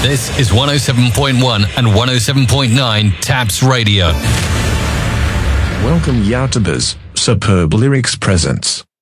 This is 107.1 and 107.9 Taps Radio. Welcome Yatubas, Superb Lyrics presents